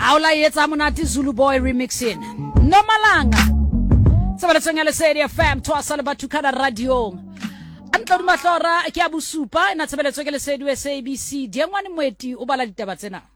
Aula yetsa monate Zulu Boy remixing. Nomalanga. Tsebele tsengele serie FM twasa le batho kana radio. Antlo di mahlora ke a bosupa ina tsebele tsengele serie SABC. Diengwane moeti o bala ditaba tsena.